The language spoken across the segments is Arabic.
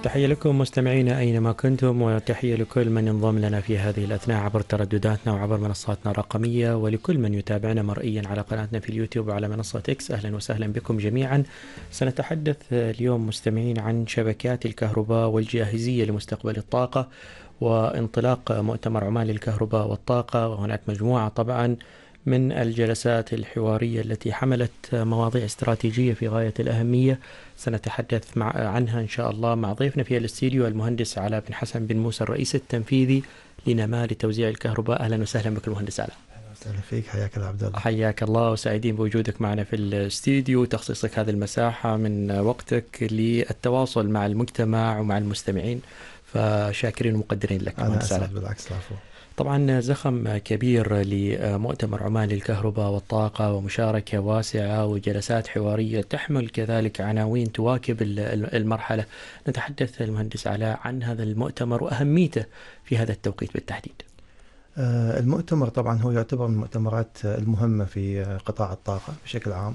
تحية لكم مستمعينا أينما كنتم، وتحية لكل من ينضم لنا في هذه الأثناء عبر تردداتنا وعبر منصاتنا الرقمية، ولكل من يتابعنا مرئيا على قناتنا في اليوتيوب وعلى منصة إكس. أهلا وسهلا بكم جميعا. سنتحدث اليوم مستمعين عن شبكات الكهرباء والجاهزية لمستقبل الطاقة، وانطلاق مؤتمر عمان للكهرباء والطاقة، وهناك مجموعة طبعا من الجلسات الحوارية التي حملت مواضيع استراتيجية في غاية الأهمية. سنتحدث عنها إن شاء الله مع ضيفنا في الاستديو المهندس علاء بن حسن بن موسى، الرئيس التنفيذي لنماء لتوزيع الكهرباء. أهلا وسهلا بك المهندس علاء. أهلا وسهلا فيك، حياك الله عبد الله. حياك الله، وسعيدين بوجودك معنا في الاستديو وتخصيصك هذه المساحة من وقتك للتواصل مع المجتمع ومع المستمعين، فشاكرين ومقدرين لك. أنا أسعد، بالعكس العفو. طبعا زخم كبير لمؤتمر عمان للكهرباء والطاقة، ومشاركة واسعة وجلسات حوارية تحمل كذلك عناوين تواكب المرحلة. نتحدث المهندس علاء عن هذا المؤتمر وأهميته في هذا التوقيت بالتحديد. المؤتمر طبعا هو يعتبر من المؤتمرات المهمة في قطاع الطاقة بشكل عام،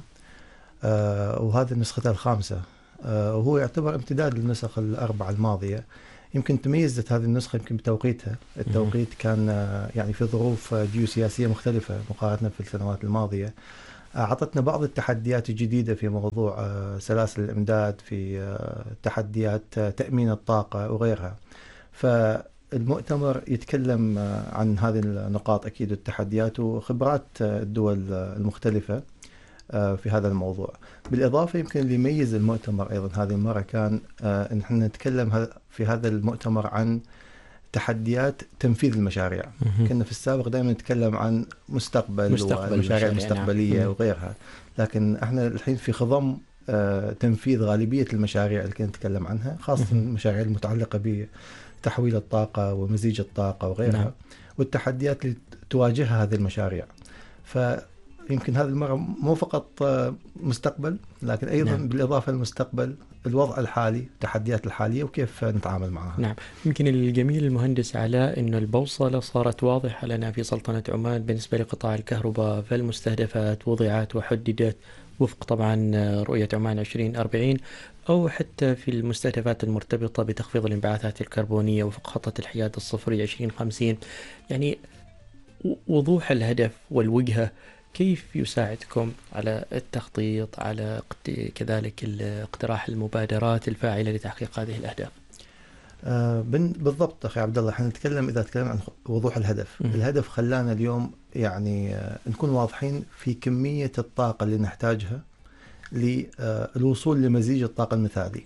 وهذه نسختها الخامسة، وهو يعتبر امتداد للنسخ الأربعة الماضية. يمكن تميزت هذه النسخة يمكن بتوقيتها. التوقيت كان يعني في ظروف جيوسياسية مختلفة مقارنة في السنوات الماضية. أعطتنا بعض التحديات الجديدة في موضوع سلاسل الإمداد، في تحديات تأمين الطاقة وغيرها. فالمؤتمر يتكلم عن هذه النقاط أكيد والتحديات وخبرات الدول المختلفة في هذا الموضوع. بالإضافة يمكن اللي يميز المؤتمر أيضا هذه المرة كان أن احنا نتكلم في هذا المؤتمر عن تحديات تنفيذ المشاريع. كنا في السابق دائما نتكلم عن مستقبل والمشاريع المستقبلية نعم. وغيرها، لكن احنا الحين في خضم تنفيذ غالبية المشاريع اللي كنا نتكلم عنها، خاصة المشاريع المتعلقة بتحويل الطاقة ومزيج الطاقة وغيرها نعم. والتحديات اللي تواجهها هذه المشاريع. يمكن هذه المرة مو فقط مستقبل، لكن أيضا نعم. بالإضافة للمستقبل الوضع الحالي، التحديات الحالية وكيف نتعامل معها. نعم. يمكن الجميل المهندس علاء أنه البوصلة صارت واضحة لنا في سلطنة عمان بالنسبة لقطاع الكهرباء، فالمستهدفات وضعت وحددت وفق طبعا رؤية عمان 2040، أو حتى في المستهدفات المرتبطة بتخفيض الانبعاثات الكربونية وفق خطة الحياد الصفري 2050. يعني وضوح الهدف والوجهة كيف يساعدكم على التخطيط، على كذلك اقتراح المبادرات الفاعلة لتحقيق هذه الأهداف؟ بالضبط أخي عبد الله، احنا نتكلم إذا تكلم عن وضوح الهدف. الهدف خلانا اليوم يعني نكون واضحين في كمية الطاقة اللي نحتاجها للوصول لمزيج الطاقة المثالي.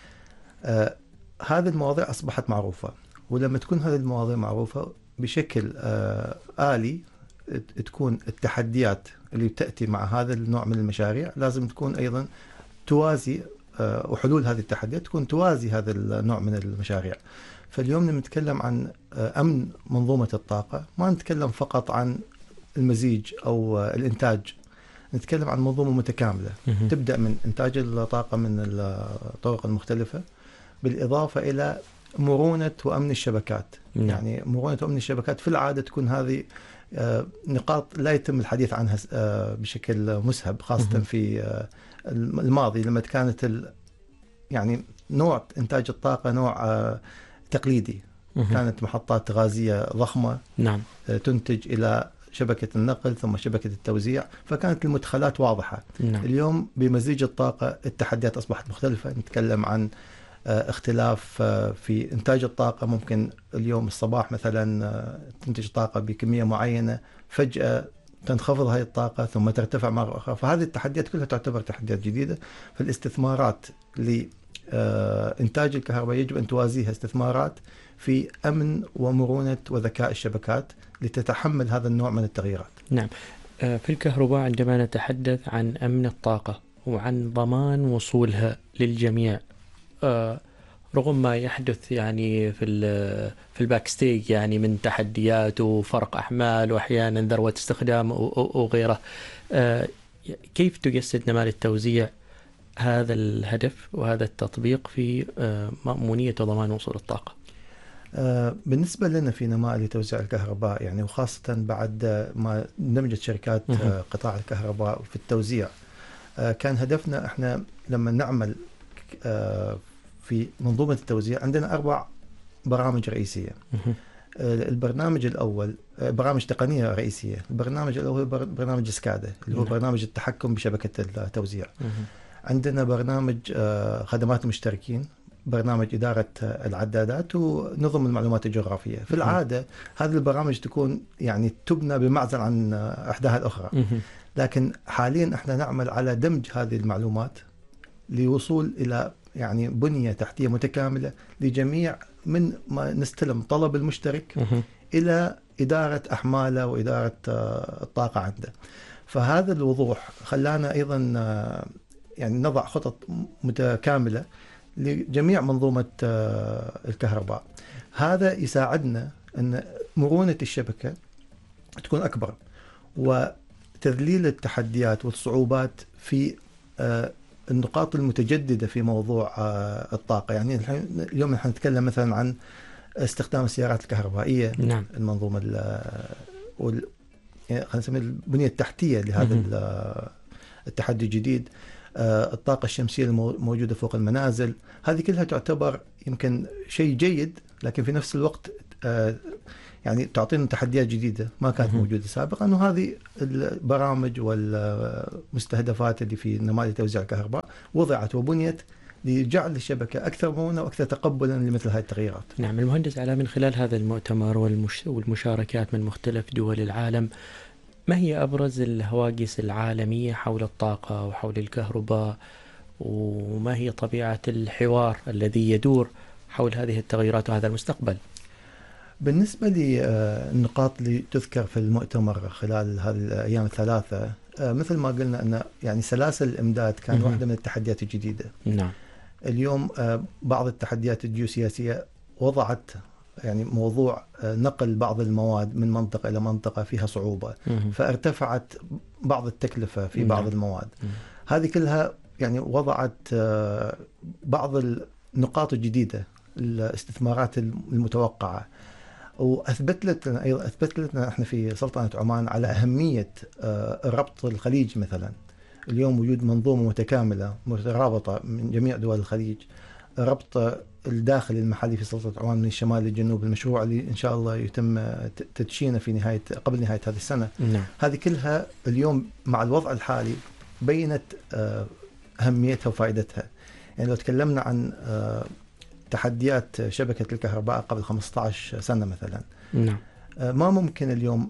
هذه المواضيع أصبحت معروفة، ولما تكون هذه المواضيع معروفة بشكل آلي تكون التحديات اللي تأتي مع هذا النوع من المشاريع لازم تكون أيضا توازي، وحلول هذه التحديات تكون توازي هذا النوع من المشاريع. فاليوم نتكلم عن أمن منظومة الطاقة، ما نتكلم فقط عن المزيج أو الإنتاج، نتكلم عن منظومة متكاملة تبدأ من إنتاج الطاقة من الطرق المختلفة، بالإضافة إلى مرونة وأمن الشبكات. يعني مرونة وأمن الشبكات في العادة تكون هذه نقاط لا يتم الحديث عنها بشكل مسهب، خاصة في الماضي لما كانت يعني نوع إنتاج الطاقة نوع تقليدي. كانت محطات غازية ضخمة نعم. تنتج إلى شبكة النقل ثم شبكة التوزيع، فكانت المدخلات واضحة نعم. اليوم بمزيج الطاقة التحديات أصبحت مختلفة. نتكلم عن اختلاف في إنتاج الطاقة، ممكن اليوم الصباح مثلا تنتج طاقة بكمية معينة، فجأة تنخفض هذه الطاقة ثم ترتفع مرة أخرى. فهذه التحديات كلها تعتبر تحديات جديدة. فالاستثمارات لإنتاج الكهرباء يجب أن توازيها استثمارات في أمن ومرونة وذكاء الشبكات لتتحمل هذا النوع من التغييرات. نعم. في الكهرباء عندما نتحدث عن أمن الطاقة وعن ضمان وصولها للجميع، رغم ما يحدث يعني في الباك ستيج يعني من تحديات وفرق أحمال وأحيانا ذروة استخدام وغيره، كيف تجسد نماء التوزيع هذا الهدف وهذا التطبيق في مأمونية وضمان وصول الطاقة؟ بالنسبة لنا في نماء لتوزيع الكهرباء يعني، وخاصة بعد ما دمجت شركات قطاع الكهرباء في التوزيع، كان هدفنا احنا لما نعمل في منظومة التوزيع عندنا 4 برامج رئيسية. البرنامج الأول برامج تقنية رئيسية. البرنامج الأول برنامج سكادا اللي هو برنامج التحكم بشبكة التوزيع. عندنا برنامج خدمات المشتركين، برنامج إدارة العدادات، ونظم المعلومات الجغرافية. في العادة هذه البرامج تكون يعني تبنى بمعزل عن إحداها الأخرى، لكن حاليا احنا نعمل على دمج هذه المعلومات لوصول إلى يعني بنية تحتية متكاملة لجميع من ما نستلم طلب المشترك إلى إدارة أحماله وإدارة الطاقة عنده. فهذا الوضوح خلانا أيضا يعني نضع خطط متكاملة لجميع منظومة الكهرباء. هذا يساعدنا أن مرونة الشبكة تكون أكبر، وتذليل التحديات والصعوبات في النقاط المتجددة في موضوع الطاقة. يعني اليوم نحن نتكلم مثلا عن استخدام السيارات الكهربائية. نعم. المنظومة يعني خلينا نسمي البنية التحتية لهذا التحدي الجديد. الطاقة الشمسية الموجودة فوق المنازل، هذه كلها تعتبر يمكن شيء جيد، لكن في نفس الوقت يعني تعطينا تحديات جديدة ما كانت موجودة سابقا. وهذه البرامج والمستهدفات اللي في نماذج توزيع الكهرباء وضعت وبنيت لجعل الشبكة أكثر مرونة وأكثر تقبلا لمثل هذه التغييرات. نعم. المهندس علاء، من خلال هذا المؤتمر والمشاركات من مختلف دول العالم، ما هي أبرز الهواجس العالمية حول الطاقة وحول الكهرباء، وما هي طبيعة الحوار الذي يدور حول هذه التغيرات وهذا المستقبل؟ بالنسبة للنقاط اللي تذكر في المؤتمر خلال هذه الأيام الثلاثة، مثل ما قلنا أن يعني سلاسل الإمداد كان واحدة من التحديات الجديدة. نعم. اليوم بعض التحديات الجيوسياسية وضعت يعني موضوع نقل بعض المواد من منطقة إلى منطقة فيها صعوبة، فارتفعت بعض التكلفة في بعض المواد. هذه كلها يعني وضعت بعض النقاط الجديدة، الاستثمارات المتوقعة، وأثبت لنا احنا في سلطنة عمان على أهمية ربط الخليج مثلا. اليوم وجود منظومة متكاملة مترابطة من جميع دول الخليج، ربط الداخل المحلي في سلطنة عمان من الشمال للجنوب، المشروع اللي إن شاء الله يتم تدشينه في قبل نهاية هذه السنة. نعم. هذه كلها اليوم مع الوضع الحالي بينت أهميتها وفائدتها. يعني لو تكلمنا عن تحديات شبكة الكهرباء قبل 15 سنة مثلا، نعم، ما ممكن اليوم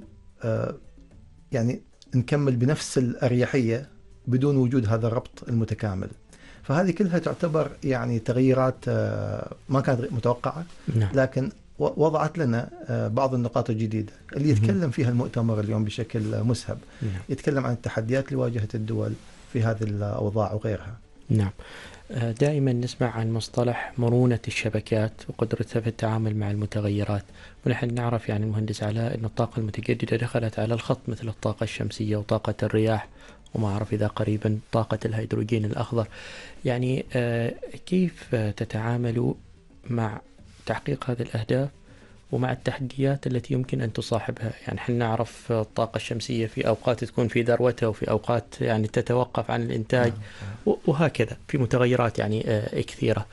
يعني نكمل بنفس الأريحية بدون وجود هذا الربط المتكامل. فهذه كلها تعتبر يعني تغييرات ما كانت متوقعة، نعم، لكن وضعت لنا بعض النقاط الجديدة اللي يتكلم فيها المؤتمر اليوم بشكل مسهب. نعم. يتكلم عن التحديات اللي واجهت الدول في هذه الأوضاع وغيرها. نعم. دائما نسمع عن مصطلح مرونة الشبكات وقدرتها في التعامل مع المتغيرات، ونحن نعرف يعني المهندس علاء أن الطاقة المتجددة دخلت على الخط مثل الطاقة الشمسية وطاقة الرياح، وما أعرف إذا قريبا طاقة الهيدروجين الأخضر. يعني كيف تتعاملوا مع تحقيق هذه الأهداف ومع التحديات التي يمكن أن تصاحبها؟ يعني حنا نعرف الطاقة الشمسية في أوقات تكون في ذروتها وفي أوقات يعني تتوقف عن الإنتاج، وهكذا في متغيرات يعني كثيرة.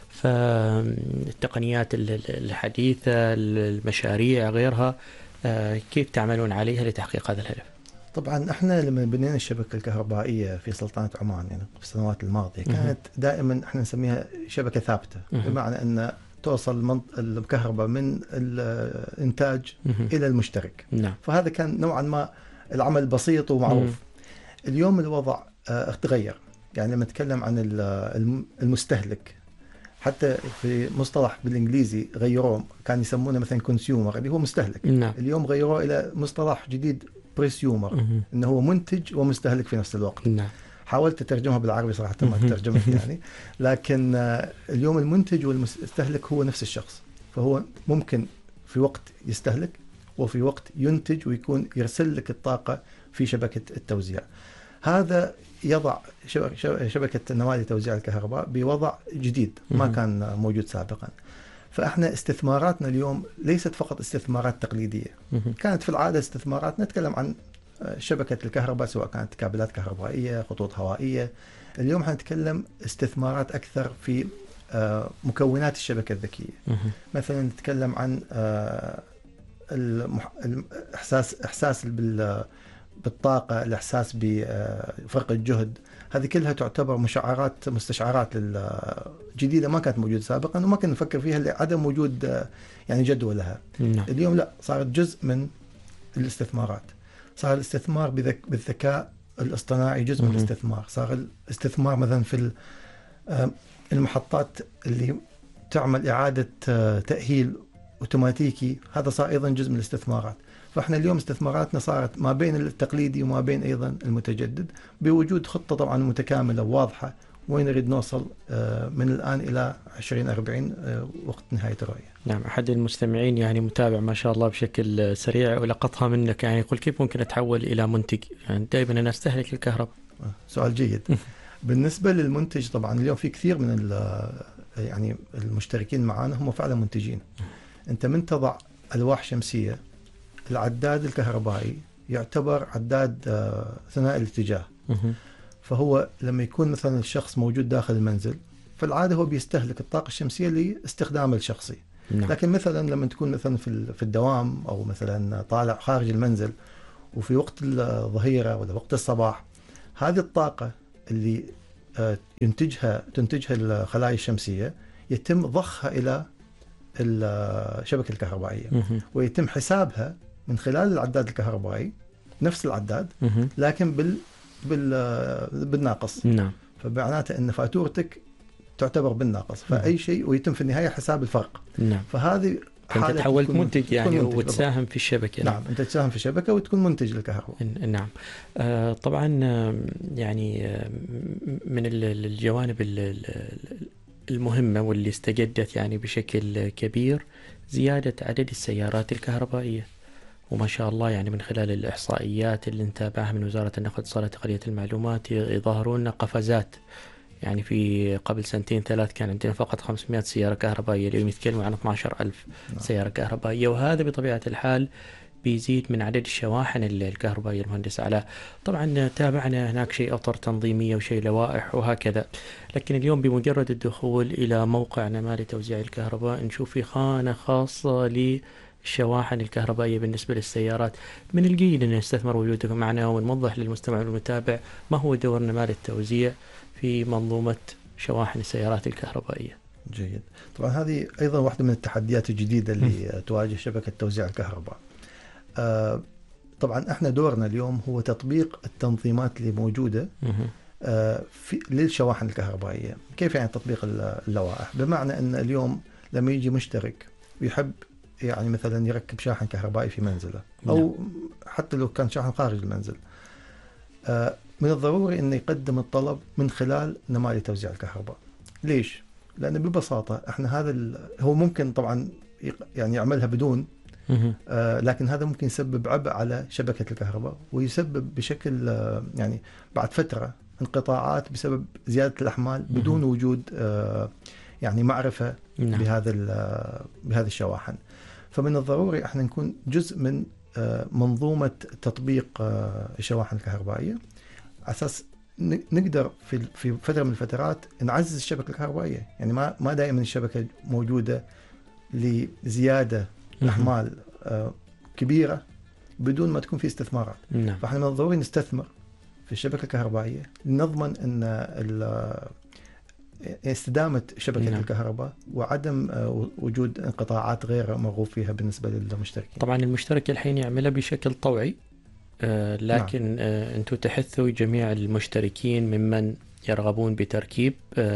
فالتقنيات الحديثة، المشاريع غيرها، كيف تعملون عليها لتحقيق هذا الهدف؟ طبعا احنا لما بنينا الشبكة الكهربائية في سلطنة عمان يعني في السنوات الماضية كانت دائما احنا نسميها شبكة ثابتة، بمعنى ان توصل الكهرباء من الانتاج الى المشترك. نعم. فهذا كان نوعا ما العمل بسيط ومعروف. اليوم الوضع تغير. يعني لما نتكلم عن المستهلك، حتى في مصطلح بالانجليزي غيروه، كان يسمونه مثلا كونسيومر اللي هو مستهلك. نعم. اليوم غيروه الى مصطلح جديد بريسيومر، انه هو منتج ومستهلك في نفس الوقت. نعم. حاولت اترجمها بالعربي صراحه ما ترجمت يعني، لكن اليوم المنتج والمستهلك هو نفس الشخص، فهو ممكن في وقت يستهلك وفي وقت ينتج ويكون يرسل لك الطاقه في شبكه التوزيع. هذا يضع شبكه نماذج توزيع الكهرباء بوضع جديد ما كان موجود سابقا. فاحنا استثماراتنا اليوم ليست فقط استثمارات تقليديه. كانت في العاده استثمارات نتكلم عن شبكة الكهرباء، سواء كانت كابلات كهربائية، خطوط هوائية. اليوم حنتكلم استثمارات أكثر في مكونات الشبكة الذكية. مثلا نتكلم عن إحساس بالطاقة، الإحساس بفرق الجهد، هذه كلها تعتبر مستشعرات جديدة ما كانت موجودة سابقا وما كنا نفكر فيها لعدم وجود يعني جدوى لها. اليوم لا، صارت جزء من الاستثمارات. صار الاستثمار بالذكاء الاصطناعي جزء من الاستثمار. صار الاستثمار مثلا في المحطات اللي تعمل إعادة تأهيل أوتوماتيكي، هذا صار أيضا جزء من الاستثمارات. فإحنا اليوم استثماراتنا صارت ما بين التقليدي وما بين أيضا المتجدد، بوجود خطة طبعا متكاملة وواضحة وين نريد نوصل من الآن إلى 2040 وقت نهاية الرؤية. نعم، أحد المستمعين يعني متابع ما شاء الله بشكل سريع ولقطها منك، يعني يقول كيف ممكن أتحول إلى منتج؟ يعني دائما أنا أستهلك الكهرباء. سؤال جيد. بالنسبة للمنتج طبعا اليوم في كثير من يعني المشتركين معنا هم فعلا منتجين. أنت من تضع ألواح شمسية، العداد الكهربائي يعتبر عداد ثنائي الاتجاه. فهو لما يكون مثلا الشخص موجود داخل المنزل في العادة هو بيستهلك الطاقة الشمسية لاستخدامه الشخصي. لكن مثلا لما تكون مثلا في الدوام أو مثلا طالع خارج المنزل وفي وقت الظهيرة ولا وقت الصباح، هذه الطاقة اللي تنتجها الخلايا الشمسية يتم ضخها إلى الشبكة الكهربائية ويتم حسابها من خلال العداد الكهربائي، نفس العداد لكن بالناقص. نعم. فمعناته أن فاتورتك تعتبر بالناقص، فأي شيء ويتم في النهاية حساب الفرق. نعم. فهذه أنت تحولت منتج يعني وتساهم في الشبكة. نعم، أنت تساهم في الشبكة وتكون منتج للكهرباء. نعم. طبعا يعني من الجوانب المهمة واللي استجدت يعني بشكل كبير زيادة عدد السيارات الكهربائية، وما شاء الله يعني من خلال الإحصائيات اللي نتابعها من وزارة النقل والاتصالات وتقنية المعلومات يظهرون قفزات. يعني في قبل 2-3 كان عندنا فقط 500 سيارة كهربائية، اليوم يتكلموا عن 12,000 سيارة كهربائية، وهذا بطبيعة الحال بيزيد من عدد الشواحن الكهربائية. المهندس علاء، طبعا تابعنا هناك شيء أطر تنظيمية وشيء لوائح وهكذا، لكن اليوم بمجرد الدخول إلى موقع نماذج توزيع الكهرباء نشوف في خانة خاصة للشواحن الكهربائية بالنسبة للسيارات. من الجيد أن نستثمر وجودكم معنا ونوضح للمستمع والمتابع ما هو دور نماذج التوزيع في منظومة شواحن السيارات الكهربائية. جيد. طبعا هذه أيضا واحدة من التحديات الجديدة اللي تواجه شبكة توزيع الكهرباء. طبعا احنا دورنا اليوم هو تطبيق التنظيمات اللي موجودة للشواحن الكهربائية. كيف يعني تطبيق اللوائح؟ بمعنى أن اليوم لما يجي مشترك ويحب يعني مثلا يركب شاحن كهربائي في منزله أو حتى لو كان شاحن خارج المنزل، من الضروري أن يقدم الطلب من خلال نماذج توزيع الكهرباء. ليش؟ لأن ببساطة احنا هذا هو ممكن طبعا يعني يعملها بدون، لكن هذا ممكن يسبب عبء على شبكة الكهرباء ويسبب بشكل يعني بعد فترة انقطاعات بسبب زيادة الأحمال بدون وجود يعني معرفة بهذه الشواحن. فمن الضروري احنا نكون جزء من منظومة تطبيق الشواحن الكهربائية على أساس نقدر في فترة من الفترات نعزز الشبكة الكهربائية. يعني ما دائما الشبكة موجودة لزيادة أحمال كبيرة بدون ما تكون في استثمارات. فإحنا من الضروري نستثمر في الشبكة الكهربائية لنضمن أن استدامة شبكة الكهرباء وعدم وجود انقطاعات غير مرغوب فيها بالنسبة للمشتركين. طبعا المشترك الحين يعملها بشكل طوعي، لكن أنتم تحثوا جميع المشتركين ممن يرغبون بتركيب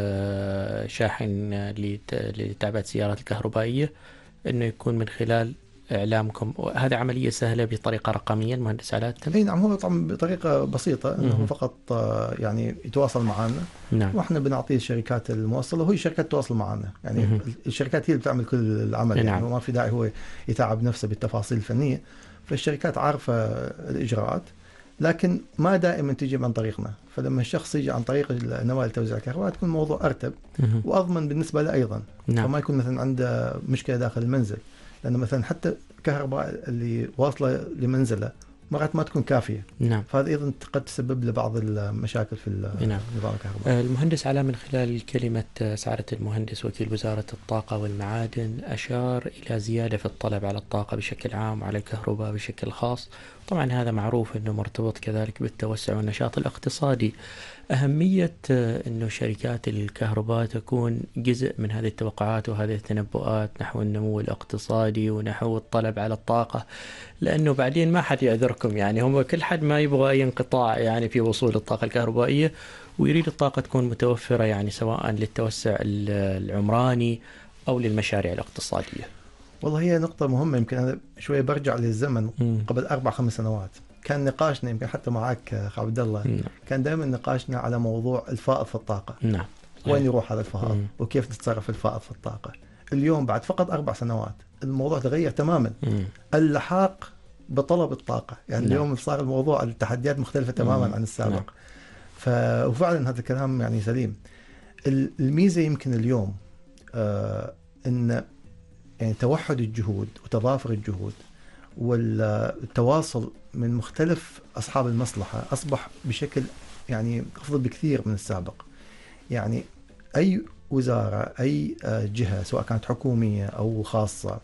شاحن لتعبئة السيارات الكهربائية أنه يكون من خلال إعلامكم. هذه عملية سهلة بطريقة رقمية المهندس علاء؟ نعم، هو طبعا بطريقة بسيطة أنه فقط يعني يتواصل معنا. نعم. وإحنا بنعطيه الشركات الموصلة وهي شركات تواصل معنا. يعني الشركات هي اللي بتعمل كل العمل. نعم. يعني ما في داعي هو يتعب نفسه بالتفاصيل الفنية. فالشركات عارفة الإجراءات، لكن ما دائما تيجي عن طريقنا. فلما الشخص يجي عن طريق نماذج توزيع الكهرباء تكون الموضوع أرتب وأضمن بالنسبة له أيضا. نعم. فما يكون مثلا عنده مشكلة داخل المنزل، لأن مثلا حتى الكهرباء اللي واصلة لمنزله مرات ما تكون كافية. نعم. فهذا أيضا قد تسبب لبعض المشاكل في نعم. النظام الكهربائي. المهندس علاء، من خلال كلمة سعادة المهندس وكيل وزارة الطاقة والمعادن أشار إلى زيادة في الطلب على الطاقة بشكل عام وعلى الكهرباء بشكل خاص. طبعا هذا معروف أنه مرتبط كذلك بالتوسع والنشاط الاقتصادي. أهمية أنه شركات الكهرباء تكون جزء من هذه التوقعات وهذه التنبؤات نحو النمو الاقتصادي ونحو الطلب على الطاقة، لأنه بعدين ما حد يعذركم، يعني هم كل حد ما يبغى أي انقطاع يعني في وصول الطاقة الكهربائية، ويريد الطاقة تكون متوفرة يعني سواء للتوسع العمراني أو للمشاريع الاقتصادية. والله هي نقطة مهمة. يمكن أنا شوية برجع للزمن قبل 4-5 سنوات كان نقاشنا يمكن حتى معك أخ عبد الله كان دائما نقاشنا على موضوع الفائض في الطاقة. نعم. وين يروح هذا الفائض وكيف نتصرف الفائض في الطاقة. اليوم بعد فقط 4 سنوات الموضوع تغير تماما. اللحاق بطلب الطاقة يعني اليوم صار الموضوع التحديات مختلفة تماما عن السابق. وفعلا هذا الكلام يعني سليم. الميزة يمكن اليوم إن يعني توحد الجهود وتضافر الجهود والتواصل من مختلف أصحاب المصلحة أصبح بشكل يعني أفضل بكثير من السابق. يعني أي وزارة أي جهة سواء كانت حكومية أو خاصة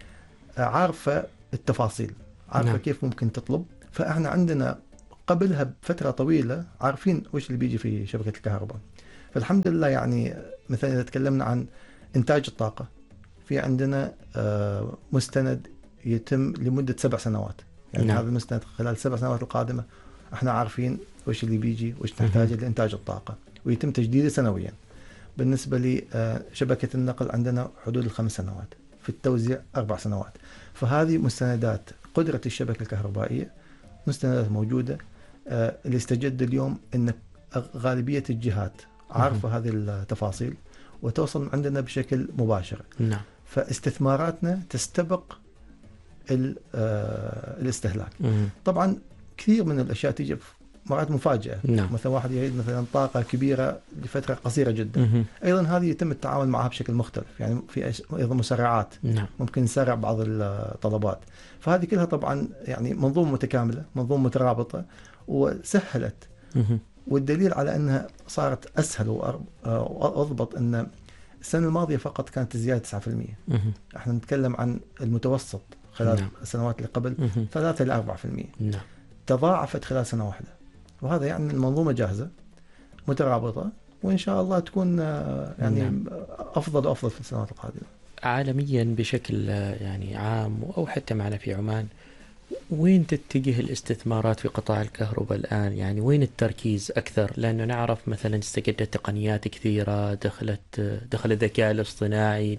عارفة التفاصيل، عارفة كيف ممكن تطلب. فإحنا عندنا قبلها بفترة طويلة عارفين وش اللي بيجي في شبكة الكهرباء. فالحمد لله يعني مثلا إذا تكلمنا عن إنتاج الطاقة في عندنا مستند يتم لمدة 7 سنوات. يعني هذا المستند خلال 7 سنوات القادمة احنا عارفين وش اللي بيجي وش نحتاجه لإنتاج الطاقة، ويتم تجديده سنويا. بالنسبة لشبكة النقل عندنا حدود 5 سنوات، في التوزيع 4 سنوات. فهذه مستندات قدرة الشبكة الكهربائية، مستندات موجودة. اللي استجد اليوم أن غالبية الجهات عارفة هذه التفاصيل وتوصل عندنا بشكل مباشر. نعم. فاستثماراتنا تستبق الاستهلاك. طبعا كثير من الأشياء تيجي مرات مفاجئة. نعم. مثلا واحد يريد مثلا طاقة كبيرة لفترة قصيرة جدا. أيضا هذه يتم التعامل معها بشكل مختلف. يعني في أيضا مسرعات. نعم. ممكن نسرع بعض الطلبات. فهذه كلها طبعا يعني منظومة متكاملة، منظومة مترابطة وسهلت. والدليل على أنها صارت أسهل وأضبط أن السنة الماضية فقط كانت زيادة 9%. احنا نتكلم عن المتوسط خلال السنوات اللي قبل 3 إلى 4%. نعم. تضاعفت خلال سنة واحدة. وهذا يعني المنظومة جاهزة مترابطة، وإن شاء الله تكون يعني أفضل وأفضل في السنوات القادمة. عالميا بشكل يعني عام أو حتى معنا في عمان، وين تتجه الاستثمارات في قطاع الكهرباء الآن؟ يعني وين التركيز أكثر؟ لأنه نعرف مثلا استجدت تقنيات كثيرة، دخل الذكاء الاصطناعي،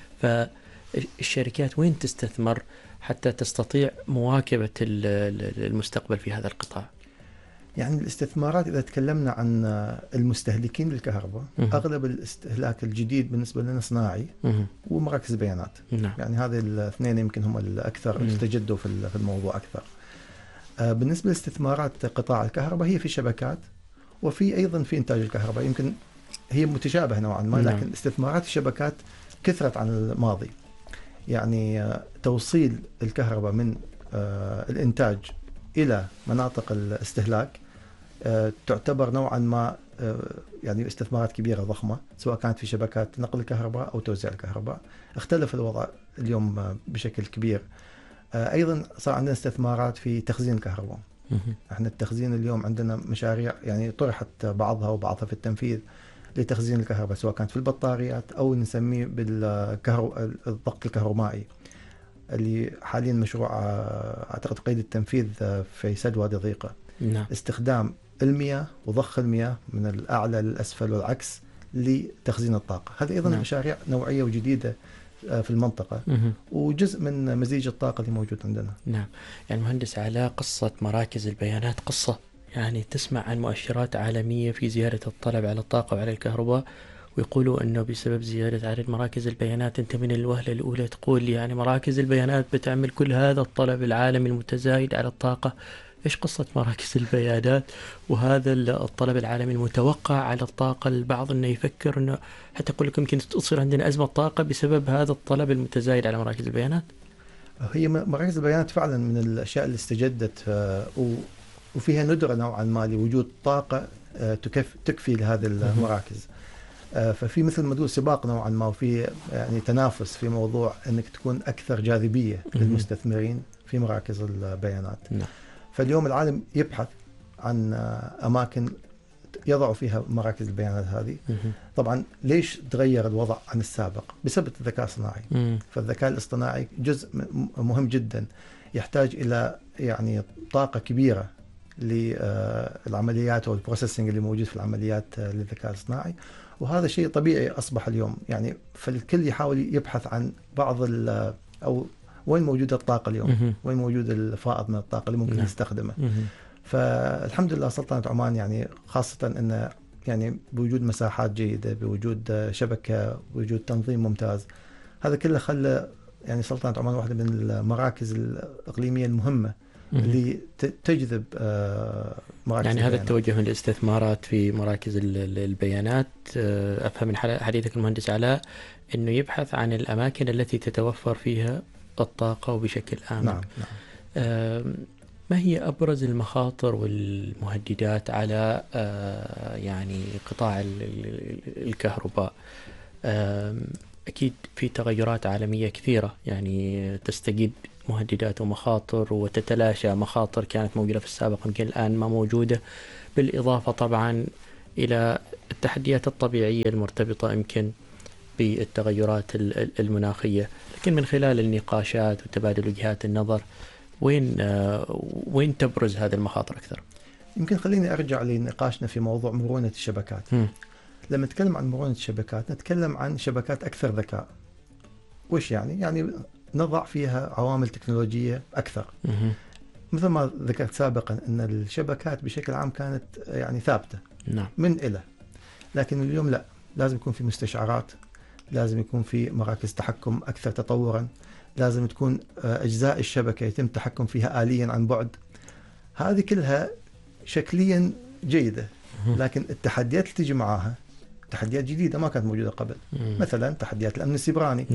فالشركات وين تستثمر حتى تستطيع مواكبة المستقبل في هذا القطاع؟ يعني الاستثمارات إذا تكلمنا عن المستهلكين للكهرباء أغلب الاستهلاك الجديد بالنسبة لنا صناعي ومراكز البيانات. يعني هذه الاثنين يمكن هم الأكثر استجدوا في الموضوع أكثر. بالنسبة لاستثمارات قطاع الكهرباء هي في شبكات وفي أيضا في إنتاج الكهرباء. يمكن هي متشابهة نوعا ما، لكن استثمارات الشبكات كثرت عن الماضي. يعني توصيل الكهرباء من الإنتاج إلى مناطق الاستهلاك تعتبر نوعا ما يعني استثمارات كبيرة ضخمة، سواء كانت في شبكات نقل الكهرباء أو توزيع الكهرباء. اختلف الوضع اليوم بشكل كبير. أيضا صار عندنا استثمارات في تخزين الكهرباء. احنا التخزين اليوم عندنا مشاريع يعني طرحت بعضها في التنفيذ لتخزين الكهرباء، سواء كانت في البطاريات أو نسميه بالضغط الكهرومائي، اللي حاليا مشروع أعتقد قيد التنفيذ في سد وادي ضيقة. استخدام المياه وضخ المياه من الأعلى للأسفل والعكس لتخزين الطاقة. هذه أيضا مشاريع نوعية وجديدة في المنطقة وجزء من مزيج الطاقة اللي موجود عندنا. نعم. يعني مهندس علاء، قصة مراكز البيانات قصة، يعني تسمع عن مؤشرات عالمية في زيادة الطلب على الطاقة وعلى الكهرباء، ويقولوا أنه بسبب زيادة عدد مراكز البيانات، أنت من الوهلة الأولى تقول يعني مراكز البيانات بتعمل كل هذا الطلب العالمي المتزايد على الطاقة. إيش قصة مراكز البيانات وهذا الطلب العالمي المتوقع على الطاقة؟ البعض أنه يفكر أنه حتى يقول لك يمكن تصير عندنا أزمة طاقة بسبب هذا الطلب المتزايد على مراكز البيانات. هي مراكز البيانات فعلا من الاشياء اللي استجدت، وفيها ندرة نوعا ما لوجود طاقة تكفي لهذه المراكز. ففي مثل ما تقول سباق نوعا ما، وفي يعني تنافس في موضوع انك تكون اكثر جاذبية للمستثمرين في مراكز البيانات. فاليوم العالم يبحث عن اماكن يضعوا فيها مراكز البيانات هذه. طبعا ليش تغير الوضع عن السابق؟ بسبب الذكاء الصناعي. فالذكاء الاصطناعي جزء مهم جدا، يحتاج الى يعني طاقة كبيرة للعمليات والبروسيسنج اللي موجود في العمليات للذكاء الصناعي، وهذا شيء طبيعي أصبح اليوم. يعني فالكل يحاول يبحث عن بعض أو وين موجودة الطاقة اليوم، وين موجود الفائض من الطاقة اللي ممكن نستخدمه. فالحمد لله سلطنة عمان يعني خاصة أن يعني بوجود مساحات جيدة، بوجود شبكة، بوجود تنظيم ممتاز، هذا كله خلى يعني سلطنة عمان واحدة من المراكز الإقليمية المهمة اللي تجذب مراكز يعني البيانات. هذا التوجه من الاستثمارات في مراكز البيانات، أفهم من حديثك المهندس علاء أنه يبحث عن الأماكن التي تتوفر فيها الطاقة وبشكل آمن. نعم. ما هي أبرز المخاطر والمهددات على يعني قطاع الكهرباء؟ أكيد في تغيرات عالمية كثيرة يعني تستجد مهددات ومخاطر وتتلاشى مخاطر كانت موجودة في السابق يمكن الآن ما موجودة، بالإضافة طبعا إلى التحديات الطبيعية المرتبطة يمكن بالتغيرات المناخية. لكن من خلال النقاشات وتبادل وجهات النظر وين تبرز هذه المخاطر أكثر؟ يمكن خليني أرجع لنقاشنا في موضوع مرونة الشبكات. لما نتكلم عن مرونة الشبكات نتكلم عن شبكات أكثر ذكاء. وش يعني نضع فيها عوامل تكنولوجية أكثر. مثل ما ذكرت سابقا أن الشبكات بشكل عام كانت يعني ثابتة من إلى، لكن اليوم لا، لازم يكون في مستشعرات، لازم يكون في مراكز تحكم أكثر تطورا، لازم تكون أجزاء الشبكة يتم التحكم فيها آليا عن بعد. هذه كلها شكليا جيدة، لكن التحديات اللي تيجي معاها تحديات جديدة ما كانت موجودة قبل. مثلا تحديات الأمن السيبراني.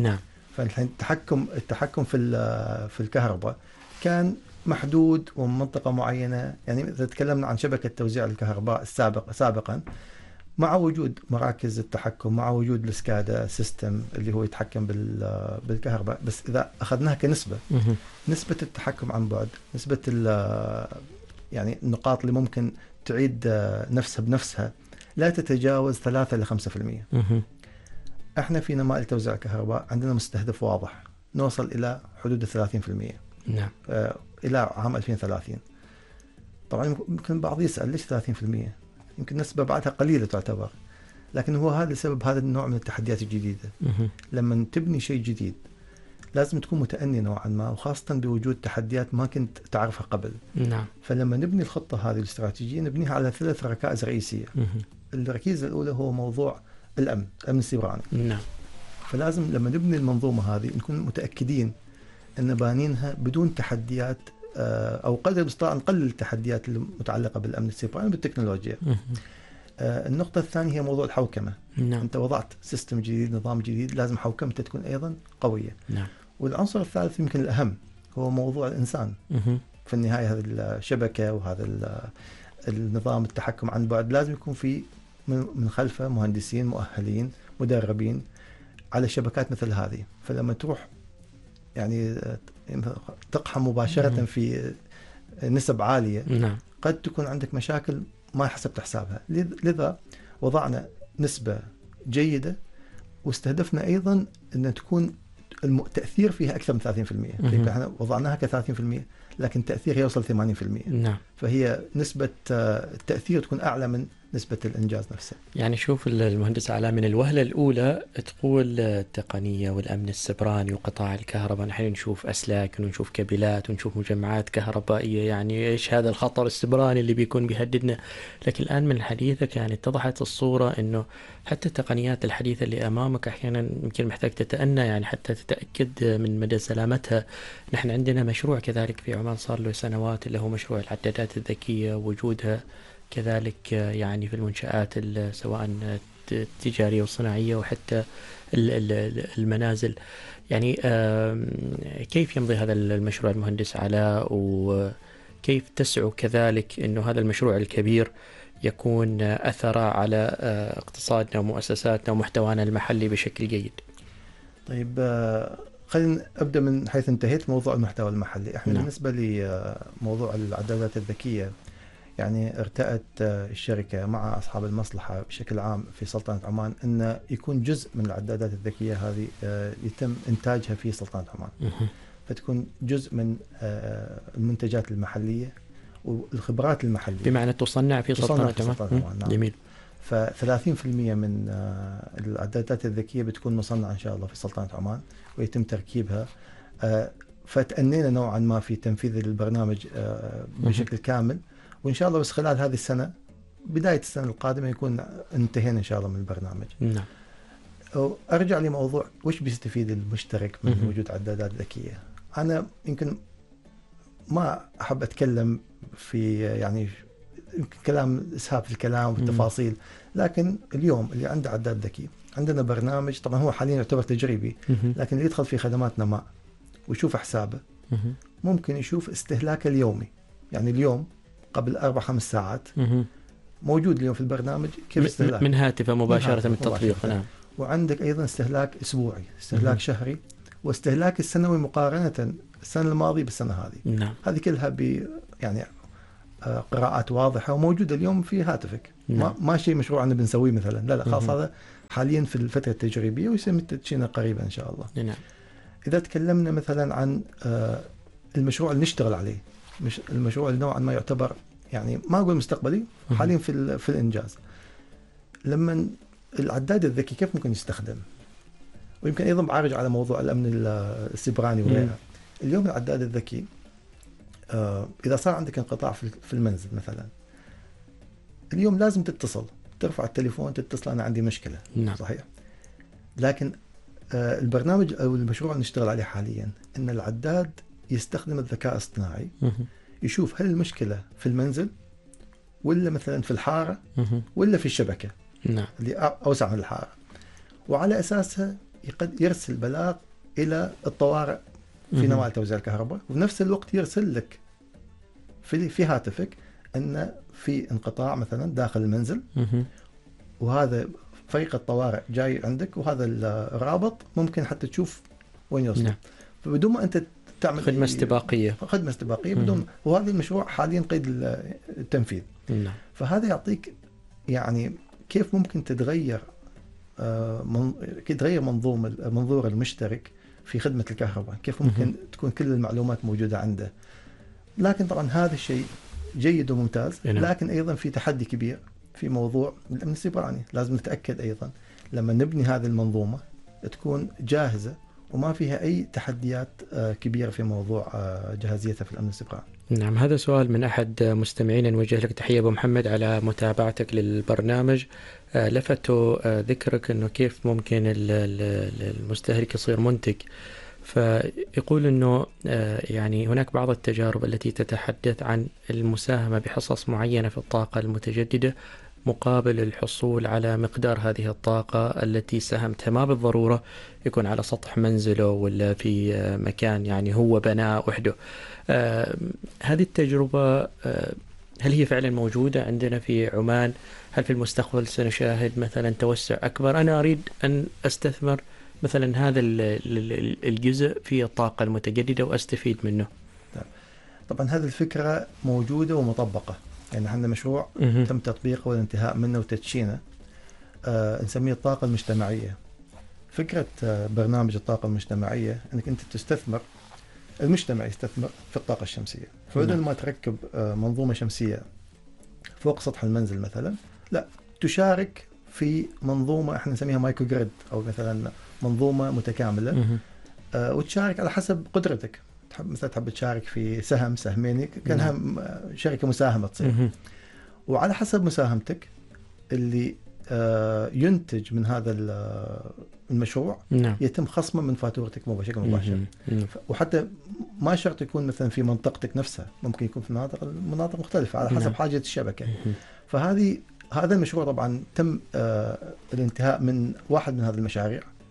التحكم في الكهرباء كان محدود ومنطقة معينة. يعني إذا تكلمنا عن شبكة توزيع الكهرباء سابقا مع وجود مراكز التحكم، مع وجود السكادا سيستم اللي هو يتحكم بالكهرباء، بس إذا أخذناها كنسبة، نسبة التحكم عن بعد، نسبة يعني النقاط اللي ممكن تعيد نفسها بنفسها لا تتجاوز 3 إلى 5%. احنا في نماذج توزيع الكهرباء عندنا مستهدف واضح نوصل إلى حدود 30%. نعم. إلى عام 2030. طبعا يمكن بعض يسأل ليش 30%؟ يمكن نسبة بعدها قليلة تعتبر، لكن هو هذا سبب هذا النوع من التحديات الجديدة. لما تبني شيء جديد لازم تكون متأني نوعا ما، وخاصة بوجود تحديات ما كنت تعرفها قبل. نعم. فلما نبني الخطة هذه الاستراتيجية نبنيها على 3 ركائز رئيسية. الركيزة الأولى هو موضوع الأمن السيبراني. نعم. فلازم لما نبني المنظومة هذه نكون متأكدين أن بانينها بدون تحديات، أو قدر المستطاع نقلل التحديات المتعلقة بالأمن السيبراني بالتكنولوجيا. النقطة الثانية هي موضوع الحوكمة. نعم. أنت وضعت سيستم جديد، نظام جديد، لازم حوكمته تكون أيضا قوية. نعم. والعنصر الثالث يمكن الأهم هو موضوع الإنسان. في النهاية هذه الشبكة وهذا النظام التحكم عن بعد لازم يكون في من خلفه مهندسين مؤهلين مدربين على شبكات مثل هذه. فلما تروح يعني تقحم مباشرة في نسب عالية، نعم، قد تكون عندك مشاكل ما حسبت حسابها. لذا وضعنا نسبة جيدة، واستهدفنا أيضا أن تكون التأثير فيها أكثر من 30%. يمكن احنا وضعناها ك30%، لكن تأثيرها يوصل 80%. نعم. فهي نسبة التأثير تكون أعلى من نسبة الإنجاز نفسه. يعني شوف المهندس علاء، من الوهلة الأولى تقول التقنية والأمن السيبراني وقطاع الكهرباء، نحن نشوف أسلاك ونشوف كابلات ونشوف مجمعات كهربائية، يعني إيش هذا الخطر السيبراني اللي بيكون بيهددنا. لكن الآن من حديثك يعني اتضحت الصورة إنه حتى التقنيات الحديثة اللي أمامك أحيانا يمكن محتاج تتأنى يعني حتى تتأكد من مدى سلامتها. نحن عندنا مشروع كذلك في عمان صار له سنوات اللي هو مشروع العدادات الذكية، وجودها كذلك يعني في المنشآت سواء التجارية والصناعية وحتى المنازل. يعني كيف يمضي هذا المشروع المهندس علاء، وكيف تسعوا كذلك أنه هذا المشروع الكبير يكون أثره على اقتصادنا ومؤسساتنا ومحتوانا المحلي بشكل جيد؟ طيب خلينا أبدأ من حيث انتهيت، موضوع المحتوى المحلي. احنا بالنسبة لموضوع العدادات الذكية، يعني ارتأت الشركة مع أصحاب المصلحة بشكل عام في سلطنة عمان أن يكون جزء من العدادات الذكية هذه يتم إنتاجها في سلطنة عمان، فتكون جزء من المنتجات المحلية والخبرات المحلية، بمعنى تصنع في سلطنة عمان. نعم. جميل. ف30% من العدادات الذكية بتكون مصنعة إن شاء الله في سلطنة عمان ويتم تركيبها. فتأنينا نوعا ما في تنفيذ البرنامج بشكل كامل، وإن شاء الله بس خلال هذه السنة بداية السنة القادمة يكون انتهينا إن شاء الله من البرنامج. نعم. أرجع لموضوع وش بيستفيد المشترك من وجود عدادات ذكية. أنا يمكن ما أحب أتكلم في يعني كلام إسهاب في الكلام والتفاصيل، لكن اليوم اللي عنده عداد ذكي، عندنا برنامج طبعا هو حاليا يعتبر تجريبي، لكن اللي يدخل في خدماتنا ماء ويشوف حسابه ممكن يشوف استهلاكه اليومي. يعني اليوم قبل 4-5 ساعات موجود اليوم في البرنامج كيف استهلاك من هاتفه مباشرة من التطبيق. نعم. وعندك أيضا استهلاك أسبوعي، استهلاك شهري، واستهلاك السنوي مقارنة السنة الماضية بالسنة هذه. نعم. هذه كلها يعني قراءات واضحة وموجودة اليوم في هاتفك. نعم. ما شيء مشروع أنه بنسويه مثلا، لا خلاص هذا حاليا في الفترة التجريبية ويتم تدشينه قريبا إن شاء الله. نعم. إذا تكلمنا مثلا عن المشروع اللي نشتغل عليه، مش المشروع اللي نوعا ما يعتبر يعني ما أقول مستقبلي، حاليا في الإنجاز. لما العداد الذكي كيف ممكن يستخدم، ويمكن أيضا بعرج على موضوع الأمن السيبراني وغيرها. اليوم العداد الذكي إذا صار عندك انقطاع في المنزل مثلا، اليوم لازم تتصل، ترفع التليفون تتصل أنا عندي مشكلة. نعم. صحيح. لكن البرنامج أو المشروع اللي نشتغل عليه حاليا أن العداد يستخدم الذكاء الاصطناعي، يشوف هل المشكلة في المنزل ولا مثلا في الحارة ولا في الشبكة. نعم. اللي أوسع من الحارة، وعلى أساسها يرسل بلاغ إلى الطوارئ في نوال توزيع الكهرباء، وبنفس الوقت يرسل لك في هاتفك أن في انقطاع مثلا داخل المنزل، وهذا فريق الطوارئ جاي عندك، وهذا الرابط ممكن حتى تشوف وين يوصل. نعم. فبدون ما أنت تعمل خدمة استباقية بدون. وهذا المشروع حاليا قيد التنفيذ. نعم. فهذا يعطيك يعني كيف ممكن تتغير منظور المشترك في خدمة الكهرباء، كيف ممكن تكون كل المعلومات موجودة عنده. لكن طبعا هذا الشيء جيد وممتاز، لكن أيضا في تحدي كبير في موضوع الأمن السيبراني. لازم نتأكد أيضا لما نبني هذه المنظومة تكون جاهزة وما فيها أي تحديات كبيرة في موضوع جاهزيتها في الأمن السيبراني. نعم. هذا سؤال من أحد مستمعينا، نوجه لك تحية أبو محمد على متابعتك للبرنامج. لفتوا ذكرك أنه كيف ممكن المستهلك يصير منتج، فيقول أنه يعني هناك بعض التجارب التي تتحدث عن المساهمة بحصص معينة في الطاقة المتجددة مقابل الحصول على مقدار هذه الطاقة التي ساهمتها. ما بالضرورة يكون على سطح منزله ولا في مكان يعني هو بناء وحده. هذه التجربة هل هي فعلا موجودة عندنا في عمان؟ هل في المستقبل سنشاهد مثلا توسع أكبر؟ أنا أريد أن أستثمر مثلا هذا الجزء في الطاقة المتجددة وأستفيد منه. طبعا هذه الفكرة موجودة ومطبقة، يعني عندنا مشروع تم تطبيقه والانتهاء منه وتدشينه، نسميه الطاقة المجتمعية. فكرة برنامج الطاقة المجتمعية أنك أنت تستثمر، المجتمع يستثمر في الطاقة الشمسية. فبدل ما تركب منظومة شمسية فوق سطح المنزل مثلا، لا، تشارك في منظومة احنا نسميها مايكرو جريد، أو مثلا منظومة متكاملة، وتشارك على حسب قدرتك. مثلا تحب تشارك في سهمين، كانها شركة مساهمة تصير، وعلى حسب مساهمتك اللي ينتج من هذا المشروع يتم خصمه من فاتورتك بشكل مباشر. وحتى ما شرط يكون مثلا في منطقتك نفسها، ممكن يكون في مناطق مختلفة على حسب حاجة الشبكة. هذا المشروع طبعا تم الانتهاء من واحد من هذه المشاريع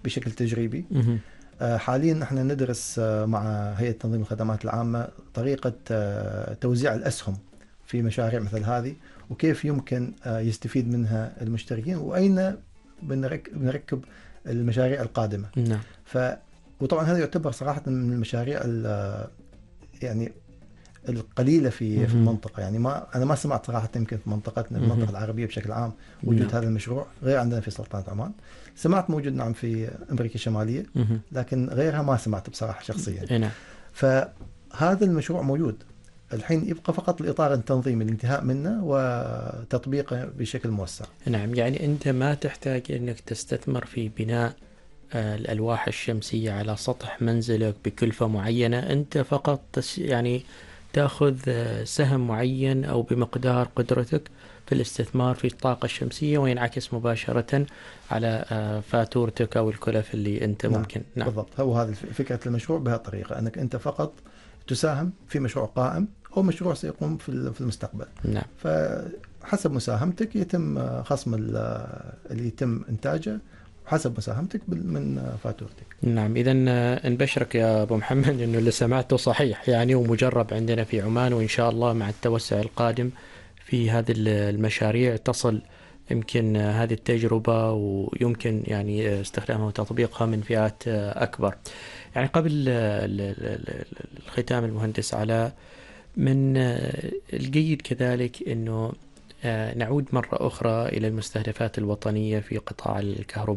بشكل تجريبي. مهم. حاليا احنا ندرس مع هيئة تنظيم الخدمات العامة طريقة توزيع الأسهم في مشاريع مثل هذه، وكيف يمكن يستفيد منها المشتركين، وأين بنركب المشاريع القادمة. نعم. وطبعا هذا يعتبر صراحة من المشاريع يعني القليلة في المنطقة. يعني أنا ما سمعت صراحة، يمكن في منطقتنا المنطقة العربية بشكل عام وجود هذا المشروع، غير عندنا في سلطنة عمان. سمعت موجود نعم في أمريكا الشمالية، لكن غيرها ما سمعت بصراحة شخصيا. نعم. فهذا المشروع موجود الحين، يبقى فقط الإطار التنظيمي الانتهاء منه وتطبيقه بشكل موسع. نعم، يعني أنت ما تحتاج أنك تستثمر في بناء الألواح الشمسية على سطح منزلك بكلفة معينة، أنت فقط يعني تأخذ سهم معين أو بمقدار قدرتك في الاستثمار في الطاقة الشمسية، وينعكس مباشرة على فاتورتك أو الكلف اللي أنت ممكن. نعم. بالضبط، هو هذا فكرة المشروع بهالطريقة، أنك أنت فقط تساهم في مشروع قائم أو مشروع سيقوم في المستقبل. نعم. فحسب مساهمتك يتم خصم اللي يتم إنتاجه حسب مساهمتك من فاتورتك. نعم، إذا نبشرك يا أبو محمد إنه اللي سمعته صحيح يعني، ومجرب عندنا في عمان، وإن شاء الله مع التوسع القادم في هذه المشاريع تصل يمكن هذه التجربة ويمكن يعني استخدامها وتطبيقها من فئات أكبر. يعني قبل الختام المهندس علاء، من الجيد كذلك أنه نعود مرة أخرى إلى المستهدفات الوطنية في قطاع الكهرباء